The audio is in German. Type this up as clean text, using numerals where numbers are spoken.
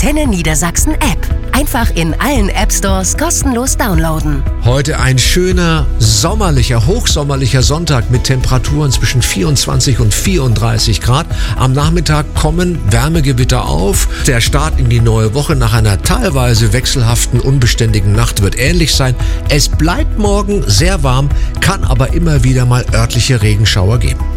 Antenne Niedersachsen App. Einfach in allen App-Stores kostenlos downloaden. Heute ein schöner, hochsommerlicher Sonntag mit Temperaturen zwischen 24 und 34 Grad. Am Nachmittag kommen Wärmegewitter auf. Der Start in die neue Woche nach einer teilweise wechselhaften, unbeständigen Nacht wird ähnlich sein. Es bleibt morgen sehr warm, kann aber immer wieder mal örtliche Regenschauer geben.